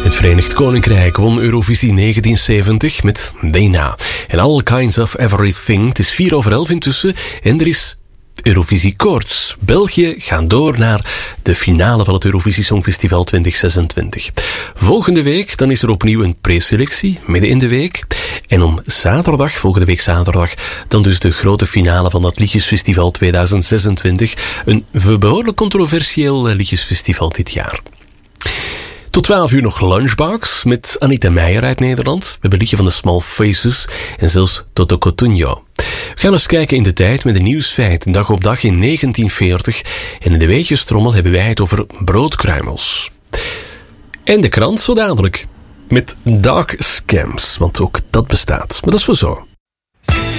Het Verenigd Koninkrijk won Eurovisie 1970 met Dana. En All Kinds of Everything. Het is 11:04 intussen en er is Eurovisie koorts. België gaat door naar de finale van het Eurovisie Songfestival 2026. Volgende week dan is er opnieuw een preselectie, midden in de week. En om zaterdag, volgende week zaterdag, dan dus de grote finale van dat Liedjesfestival 2026. Een behoorlijk controversieel liedjesfestival dit jaar. Tot 12 uur nog Lunchbox met Anita Meijer uit Nederland. We hebben een liedje van de Small Faces en zelfs Toto Cotugno. We gaan eens kijken in de tijd met een nieuwsfeit, dag op dag in 1940. En in de weetjestrommel hebben wij het over broodkruimels. En de krant zo dadelijk met dark scams, want ook dat bestaat. Maar dat is voor zo.